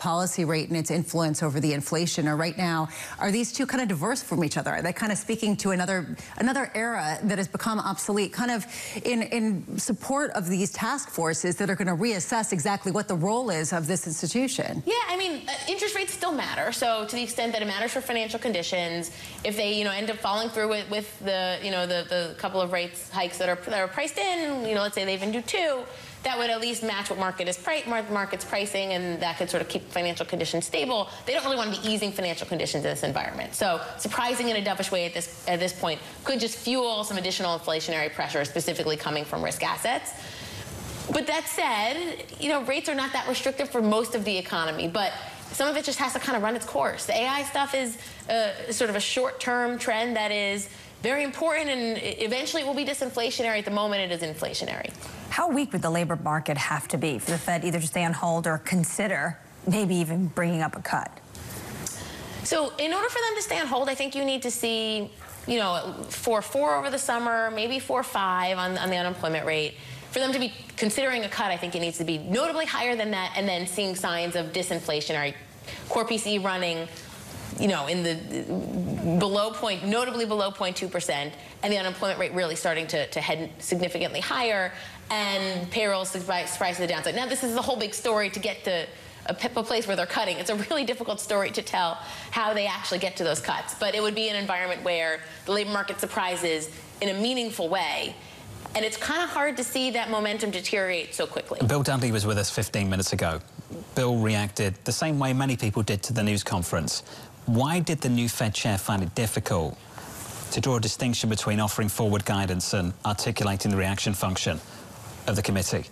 policy rate and its influence over the inflation right now, are these two kind of diverse from each other? Are they kind of speaking to another era that has become obsolete, kind of in support of these task forces that are going to reassess exactly what the role is of this institution? Yeah, I mean, interest rates still matter. So to the extent that it matters for financial conditions, if they, end up following through with the, the couple of rates hikes that are priced in, let's say they even do 2, that would at least match what market's pricing, and that could sort of keep financial conditions stable. They don't really want to be easing financial conditions in this environment. So surprising in a dovish way at this point could just fuel some additional inflationary pressure, specifically coming from risk assets. But that said, rates are not that restrictive for most of the economy, but some of it just has to kind of run its course. The AI stuff is sort of a short-term trend that is very important, and eventually it will be disinflationary. At the moment, it is inflationary. How weak would the labor market have to be for the Fed either to stay on hold or consider maybe even bringing up a cut? So in order for them to stay on hold, I think you need to see, 4.4 over the summer, maybe 4.5 on the unemployment rate. For them to be considering a cut, I think it needs to be notably higher than that, and then seeing signs of disinflationary. Core PCE running, in the notably below 0.2%, and the unemployment rate really starting to head significantly higher, and payroll surprise to the downside. Now, this is the whole big story to get to a place where they're cutting. It's a really difficult story to tell how they actually get to those cuts, but it would be an environment where the labor market surprises in a meaningful way. And it's kind of hard to see that momentum deteriorate so quickly. Bill Dudley was with us 15 minutes ago. Bill reacted the same way many people did to the news conference. Why did the new Fed chair find it difficult to draw a distinction between offering forward guidance and articulating the reaction function of the committee?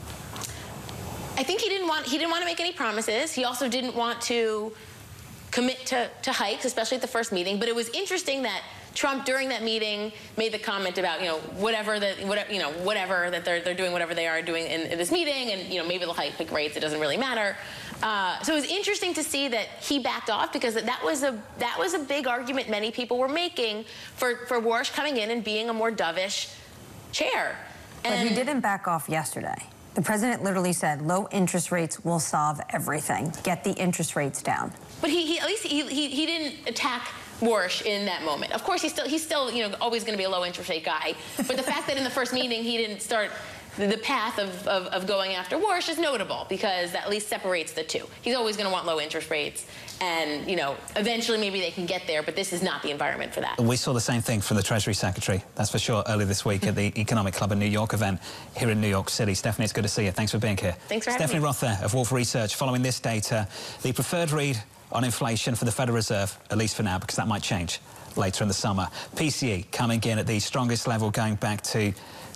I think he didn't want to make any promises. He also didn't want to commit to hikes, especially at the first meeting. But it was interesting that Trump, during that meeting, made the comment about whatever that they're doing, whatever they are doing in this meeting, and maybe they'll hike rates. It doesn't really matter. So it was interesting to see that he backed off, because that was a big argument many people were making for Warsh coming in and being a more dovish chair. But he didn't back off yesterday. The president literally said, low interest rates will solve everything. Get the interest rates down. But at least he didn't attack Warsh in that moment. Of course, he's still always going to be a low interest rate guy. But the fact that in the first meeting he didn't start the path of going after Warsh is notable, because that at least separates the two. He's always going to want low interest rates, and eventually maybe they can get there, but this is not the environment for that. We saw the same thing from the Treasury Secretary, that's for sure, earlier this week at the Economic Club in New York event here in New York City. Stephanie, it's good to see you. Thanks for being here. Thanks for having me. Stephanie Roth there of Wolfe Research. Following this data, the preferred read on inflation for the Federal Reserve, at least for now, because that might change later in the summer. PCE coming in at the strongest level going back to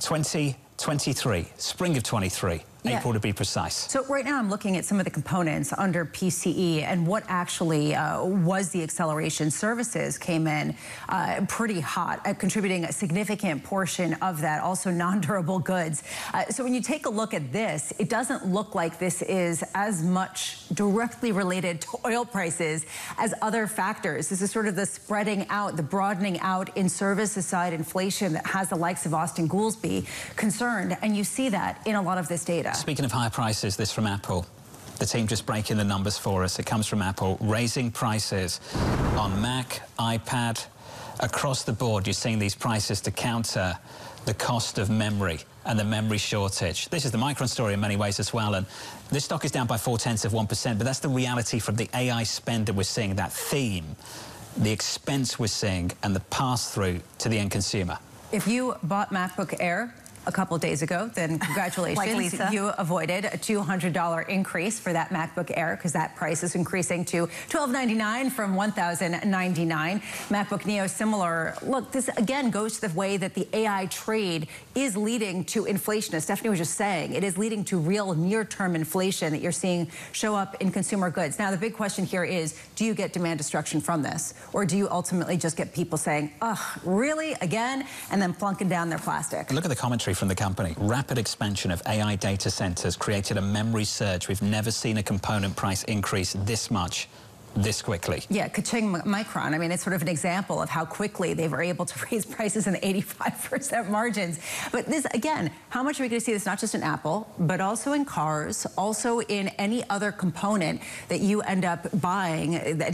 2023, spring of 23. Yeah. April to be precise. So right now I'm looking at some of the components under PCE and what actually was the acceleration. Services came in pretty hot, contributing a significant portion of that. Also non-durable goods. So when you take a look at this, it doesn't look like this is as much directly related to oil prices as other factors. This is sort of the spreading out, the broadening out in services side inflation that has the likes of Austan Goolsbee concerned. And you see that in a lot of this data. Speaking of higher prices, this from Apple. The team just breaking the numbers for us. It comes from Apple, raising prices on Mac, iPad, across the board. You're seeing these prices to counter the cost of memory and the memory shortage. This is the Micron story in many ways as well, and this stock is down by 0.4%, but that's the reality from the AI spend that we're seeing, that theme, the expense we're seeing, and the pass-through to the end consumer. If you bought MacBook Air a couple of days ago, then congratulations. Like Lisa. You avoided a $200 increase for that MacBook Air, because that price is increasing to $1,299 from $1,099. MacBook Neo, similar. Look, this again goes to the way that the AI trade is leading to inflation. As Stephanie was just saying, it is leading to real near-term inflation that you're seeing show up in consumer goods. Now, the big question here is, do you get demand destruction from this? Or do you ultimately just get people saying, ugh, really, again? And then plunking down their plastic. Look at the commentary from the company. Rapid expansion of AI data centers created a memory surge. We've never seen a component price increase this much this quickly. Yeah, Kaching Micron, I mean, it's sort of an example of how quickly they were able to raise prices in 85% margins. But this, again, how much are we going to see this not just in Apple, but also in cars, also in any other component that you end up buying that